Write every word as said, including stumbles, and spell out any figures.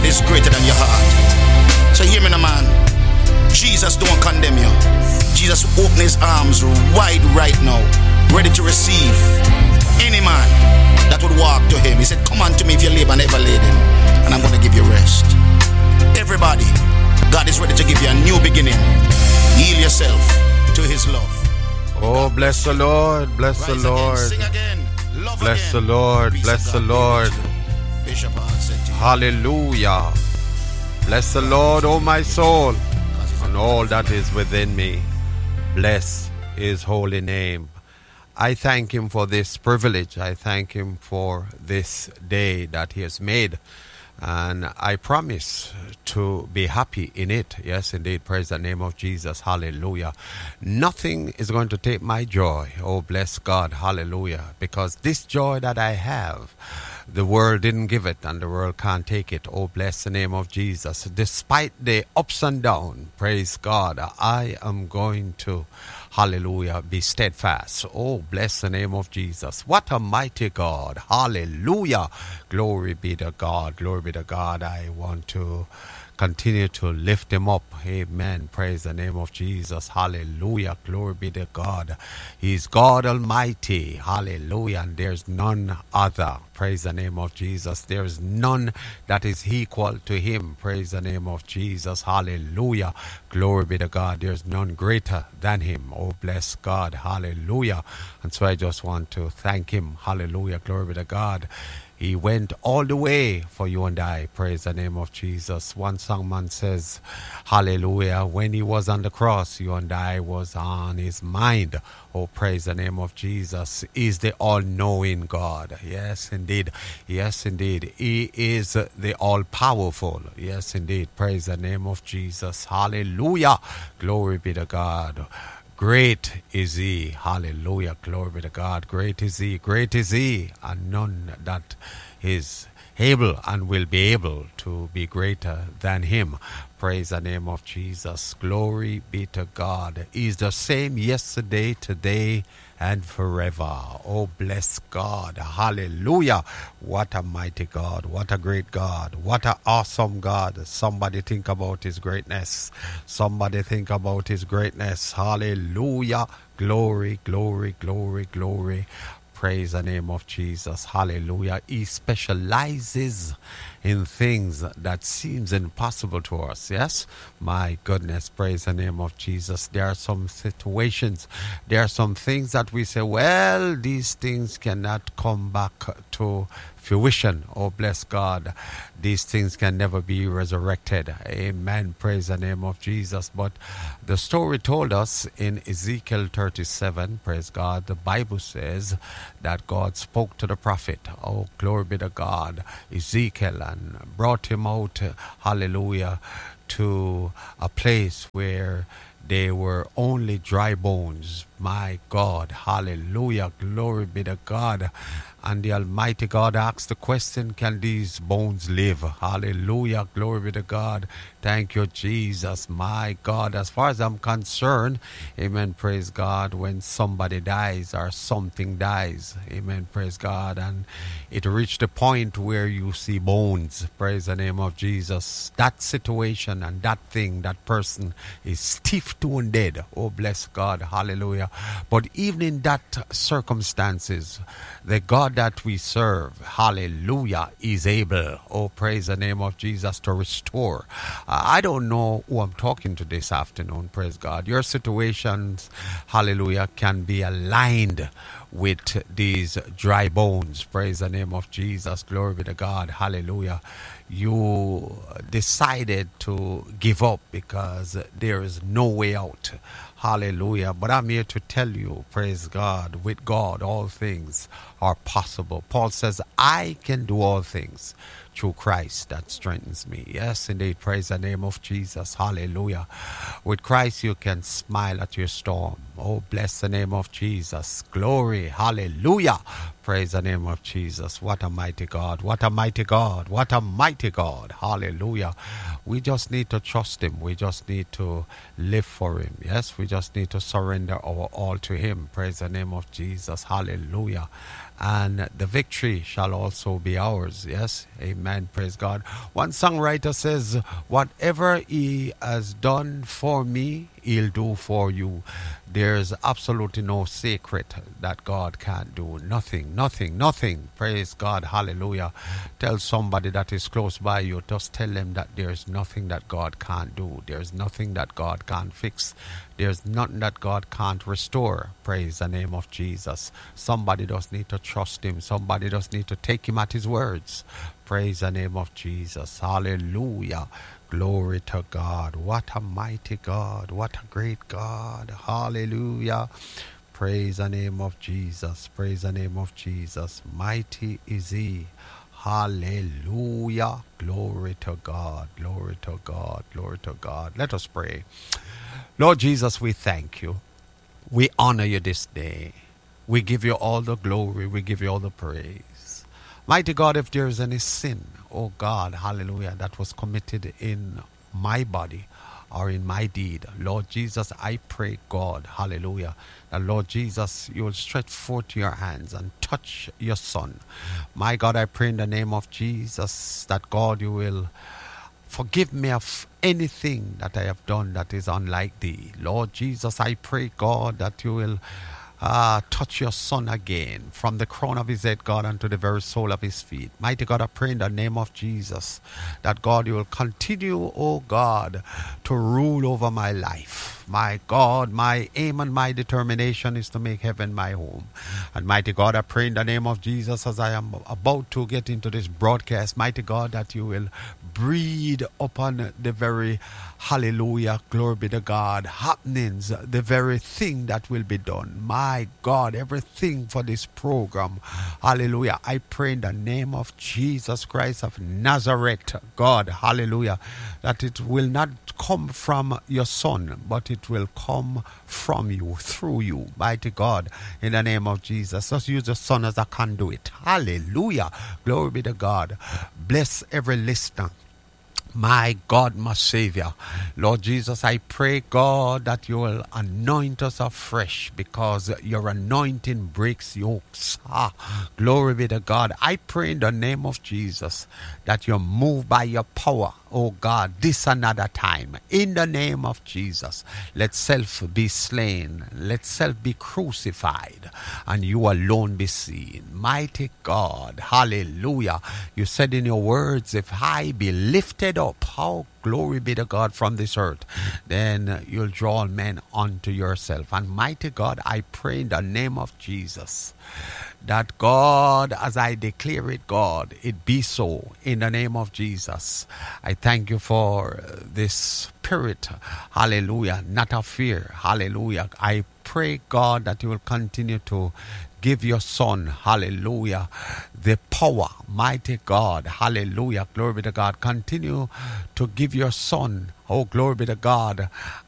is greater than your heart. So hear me now, man. Jesus don't condemn you. Jesus open his arms wide right now, ready to receive any man that would walk to him. He said, come unto me if you labor and ever laden, and I'm going to give you rest. Everybody, God is ready to give you a new beginning. Yield yourself to his love. Oh, bless the Lord, bless the Lord. Sing again. Love Bless again. the Lord, Peace bless of the God be Lord. with you. Bishop Hart said to you, Hallelujah. Bless the Lord, O my soul, and all that is within me. Bless his holy name. I thank him for this privilege. I thank him for this day that he has made. And I promise to be happy in it. Yes, indeed. Praise the name of Jesus. Hallelujah. Nothing is going to take my joy. Oh, bless God. Hallelujah. Because this joy that I have, the world didn't give it and the world can't take it. Oh, bless the name of Jesus. Despite the ups and downs, praise God, I am going to, hallelujah, be steadfast. Oh, bless the name of Jesus. What a mighty God. Hallelujah. Glory be to God. Glory be to God. I want to continue to lift him up. Amen. Praise the name of Jesus. Hallelujah. Glory be to God. He's God Almighty. Hallelujah. And there's none other. Praise the name of Jesus. There's none that is equal to him. Praise the name of Jesus. Hallelujah. Glory be to God. There's none greater than him. Oh, bless God. Hallelujah. And so I just want to thank him. Hallelujah. Glory be to God. He went all the way for you and I. Praise the name of Jesus. One songman says, hallelujah, when he was on the cross, you and I was on his mind. Oh, praise the name of Jesus. He's the all-knowing God. Yes, indeed. Yes, indeed. He is the all-powerful. Yes, indeed. Praise the name of Jesus. Hallelujah. Glory be to God. Great is he. Hallelujah. Glory be to God. Great is he. Great is he. And none that is able and will be able to be greater than him. Praise the name of Jesus. Glory be to God. He's the same yesterday, today, and forever. Oh, bless God. Hallelujah. What a mighty God. What a great God. What an awesome God. Somebody think about his greatness. Somebody think about his greatness. Hallelujah. Glory, glory, glory, glory. Praise the name of Jesus. Hallelujah. He specializes in things that seems impossible to us. Yes? My goodness. Praise the name of Jesus. There are some situations. There are some things that we say, well, these things cannot come back to fruition. Oh, bless God. These things can never be resurrected. Amen. Praise the name of Jesus. But the story told us in Ezekiel thirty-seven, praise God, the Bible says that God spoke to the prophet. Oh, glory be to God. Ezekiel, and brought him out, hallelujah, to a place where they were only dry bones. My God, hallelujah, glory be to God. And the Almighty God asked the question, can these bones live? Hallelujah, glory be to God. Thank you, Jesus. My God, as far as I'm concerned, amen, praise God, when somebody dies or something dies, amen, praise God, and it reached the point where you see bones, praise the name of Jesus, that situation and that thing, that person is stiff to and dead. Oh, bless God, hallelujah. But even in that circumstances, the God that we serve, hallelujah, is able, oh, praise the name of Jesus, to restore. Uh, I don't know who I'm talking to this afternoon, praise God. Your situations, hallelujah, can be aligned with these dry bones, praise the name of Jesus, glory be to God, hallelujah. You decided to give up because there is no way out. Hallelujah. But I'm here to tell you, praise God, with God all things are possible. Paul says, I can do all things through Christ that strengthens me. Yes, indeed. Praise the name of Jesus. Hallelujah. With Christ, you can smile at your storm. Oh, bless the name of Jesus. Glory. Hallelujah. Praise the name of Jesus. What a mighty God. What a mighty God. What a mighty God. Hallelujah. We just need to trust him. We just need to live for him. Yes, we just need to surrender our all to him. Praise the name of Jesus. Hallelujah. and the victory shall also be ours. Yes, amen, praise God. One songwriter says, whatever he has done for me, he'll do for you. There's absolutely no secret that God can't do. Nothing, nothing, nothing. Praise God, hallelujah. Tell somebody that is close by you, just tell them that there's nothing that God can't do. There's nothing that God can't fix. There's nothing that God can't restore. Praise the name of Jesus. Somebody does need to trust him. Somebody does need to take him at his words. Praise the name of Jesus. Hallelujah. Glory to God. What a mighty God. What a great God. Hallelujah. Praise the name of Jesus. Praise the name of Jesus. Mighty is he. Hallelujah. Glory to God. Glory to God. Glory to God. Let us pray. Lord Jesus, we thank you. We honor you this day. We give you all the glory. We give you all the praise. Mighty God, if there is any sin, oh God, hallelujah, that was committed in my body or in my deed, Lord Jesus, I pray, God, hallelujah, that Lord Jesus, you will stretch forth your hands and touch your son. My God, I pray in the name of Jesus that, God, you will forgive me of anything that I have done that is unlike thee. Lord Jesus, I pray, God, that you will uh, touch your son again from the crown of his head, God, unto the very sole of his feet. Mighty God, I pray in the name of Jesus that, God, you will continue, oh God, to rule over my life. My God, my aim and my determination is to make heaven my home. And mighty God, I pray in the name of Jesus as I am about to get into this broadcast, mighty God, that you will breathe upon the very, hallelujah, glory be to God, happenings, the very thing that will be done. My God, everything for this program, hallelujah. I pray in the name of Jesus Christ of Nazareth, God, hallelujah, that it will not come from your son, but it will come from you, through you, mighty God, in the name of Jesus. Just use the son as a conduit. Hallelujah. Glory be to God. Bless every listener. My God, my Savior, Lord Jesus, I pray, God, that you will anoint us afresh because your anointing breaks yokes. Ah, glory be to God. I pray in the name of Jesus that you're moved by your power, oh God, this another time. In the name of Jesus, let self be slain, let self be crucified, and you alone be seen. Mighty God, hallelujah. You said in your words, if I be lifted up, how glory be to God from this earth, then you'll draw men unto yourself. And mighty God, I pray in the name of Jesus that, God, as I declare it, God, it be so in the name of Jesus. I thank you for this spirit, hallelujah, not of fear, hallelujah. I pray, God, that you will continue to give your son, hallelujah, the power, mighty God, hallelujah, glory be to God. Continue to give your son, oh, glory be to God,